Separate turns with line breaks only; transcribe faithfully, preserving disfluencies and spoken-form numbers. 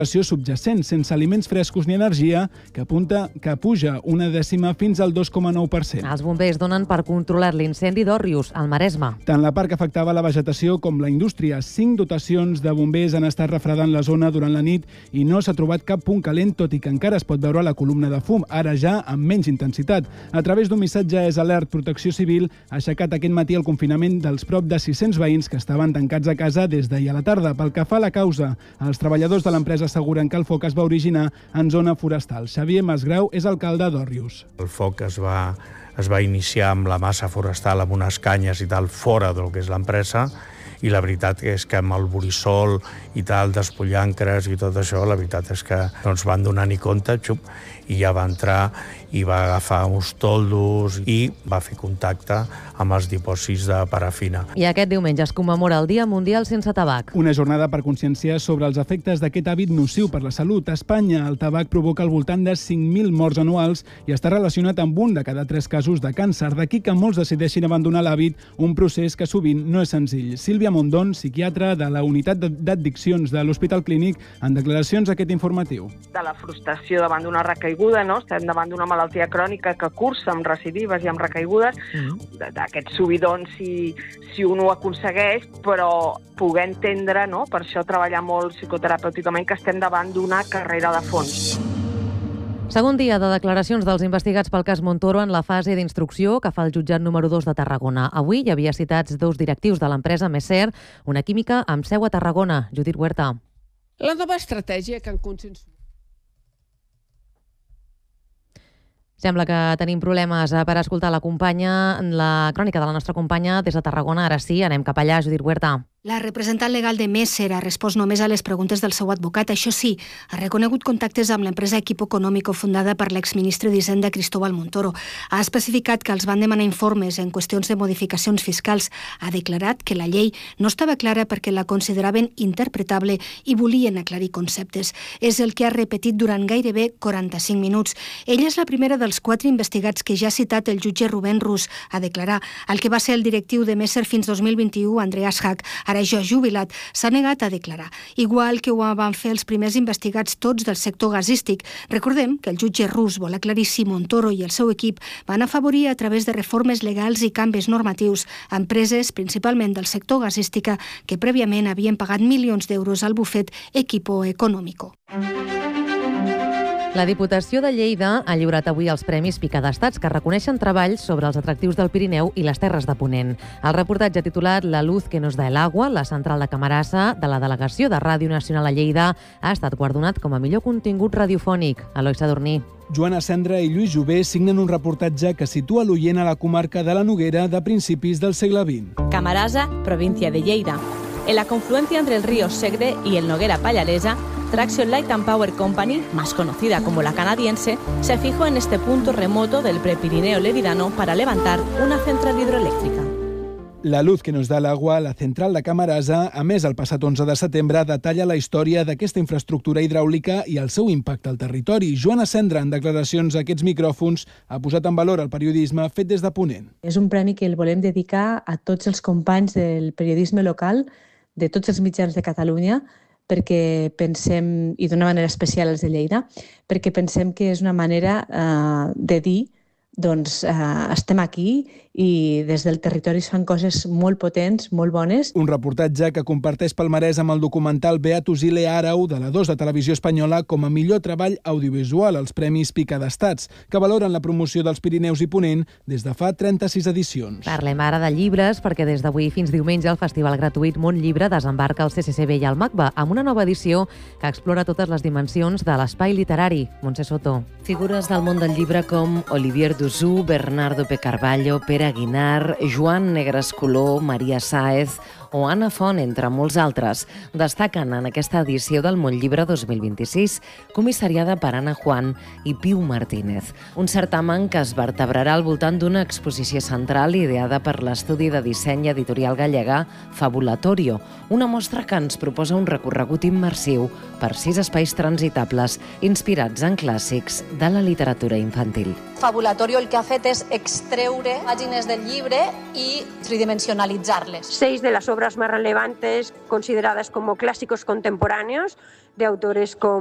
subjacent, sense aliments frescos ni energia, que apunta que puja una dècima fins al dos coma nou per cent.
Els bombers donen per controlat l'incendi d'Òrrius, al Maresme.
Tant la part que afectava la vegetació com la indústria. Cinc dotacions de bombers han estat refredant la zona durant la nit i no s'ha trobat cap punt calent, tot i que encara es pot veure la columna de fum, ara ja amb menys intensitat. A través d'un missatge és alert, Protecció Civil ha aixecat aquest matí el confinament dels prop de sis-cents veïns que estaven tancats a casa des d'ahir a la tarda. Pel que fa a la causa, els treballadors de l'empresa asseguren que el foc es va originar en zona forestal. Xavier Masgrau és alcalde d'Òrrius.
El foc es va, es va iniciar amb la massa forestal, amb unes canyes i tal, fora del que és l'empresa, i la veritat és que amb el borissol i tal, despullancres i tot això, la veritat és que no ens van donar ni compte, xup, i ja va entrar i va agafar uns toldos i va fer contacte amb els dipòsits de parafina.
I aquest diumenge es commemora el Dia Mundial Sense Tabac.
Una jornada per conscienciar sobre els efectes d'aquest hàbit nociu per la salut. A Espanya, el tabac provoca al voltant de cinc mil morts anuals i està relacionat amb un de cada tres casos de càncer. D'aquí que molts decideixin abandonar l'hàbit, un procés que sovint no és senzill. Sílvia Mondón, psiquiatra de la Unitat d'Addiccions de l'Hospital Clínic, en declaracions a aquest informatiu.
De la frustració davant d'una recaiguda, no? Estem davant d'una malaltia crònica que cursa amb recidives i amb recaigudes, mm. d'aquests subidons si, si un ho aconsegueix, però poder entendre, no? Per això treballar molt psicoterapèuticament, que estem davant d'una carrera de fons.
Segon dia de declaracions dels investigats pel cas Montoro en la fase d'instrucció que fa el jutjat número dos de Tarragona. Avui hi havia citats dos directius de l'empresa Messer, una química amb seu a Tarragona. Judit Huerta.
La nova estratègia que han consensuat.
Sembla que tenim problemes per escoltar la companya, la crònica de la nostra companya des de Tarragona. Ara sí, anem cap allà, Judit Huerta.
La representant legal de Messer ha respost només a les preguntes del seu advocat. Això sí, ha reconegut contactes amb l'empresa Equipo Económico fundada per l'exministre d'Hisenda Cristóbal Montoro. Ha especificat que els van demanar informes en qüestions de modificacions fiscals. Ha declarat que la llei no estava clara perquè la consideraven interpretable i volien aclarir conceptes. És el que ha repetit durant gairebé quaranta-cinc minuts. Ella és la primera dels quatre investigats que ja ha citat el jutge Rubén Rus a declarar. El que va ser el directiu de Messer fins dos mil vint-i-u, Andreas Hack, ara ja jubilat, s'ha negat a declarar. Igual que ho van fer els primers investigats tots del sector gasístic. Recordem que el jutge Rus vol aclarir si Montoro i el seu equip van afavorir a través de reformes legals i canvis normatius a empreses, principalment del sector gasística, que prèviament havien pagat milions d'euros al bufet Equipo Económico.
La Diputació de Lleida ha lliurat avui els Premis Pica d'Estats que reconeixen treballs sobre els atractius del Pirineu i les Terres de Ponent. El reportatge titulat La luz que nos da el agua, la central de Camarasa, de la Delegació de Ràdio Nacional a Lleida, ha estat guardonat com a millor contingut radiofònic. Eloi Sadurní.
Joana Cendra i Lluís Jové signen un reportatge que situa l'oient a la comarca de la Noguera de principis del segle vint.
Camarasa, provincia de Lleida. En la confluencia entre el río Segre y el Noguera Pallaresa, Traction Light and Power Company, más conocida como la canadiense, se fijó en este punto remoto del Prepirineo leridano para levantar una central hidroeléctrica.
La luz que nos da l'agua, la central de Camarasa, a més, el passat onze de setembre, detalla la història d'aquesta infraestructura hidràulica i el seu impacte al territori. Joana Cendra, en declaracions a aquests micròfons, ha posat en valor el periodisme fet des de Ponent.
És un premi que el volem dedicar a tots els companys del periodisme local, de tots els mitjans de Catalunya, perquè pensem, i d'una manera especial els de Lleida, perquè pensem que és una manera eh, de dir doncs eh, estem aquí i des del territori es fan coses molt potents, molt bones.
Un reportatge que comparteix palmarès amb el documental Beatus Ile Arau de la dos de Televisió Espanyola com a millor treball audiovisual als Premis Pica d'Estats, que valoren la promoció dels Pirineus i Ponent des de fa trenta-sis edicions.
Parlem ara de llibres, perquè des d'avui fins diumenge el Festival Gratuït Mont Llibre desembarca al C C C B i al MACBA amb una nova edició que explora totes les dimensions de l'espai literari. Montse Soto.
Figures del món del llibre com Olivier Dusú, Bernardo P. Carballo, Pere Aguinar, Joan Negrescolor, Maria Sáez o Anna Font, entre molts altres, destaquen en aquesta edició del Montllibre dos mil vint-i-sis, comissariada per Anna Juan i Piu Martínez. Un certamen que es vertebrarà al voltant d'una exposició central ideada per l'estudi de disseny editorial gallega Fabulatorio, una mostra que ens proposa un recorregut immersiu per sis espais transitables inspirats en clàssics de la literatura infantil.
Fabulatorio el que ha fet és extreure pàgines del llibre i tridimensionalitzar-les.
Seis de las obras más relevantes consideradas como clásicos contemporáneos de autores com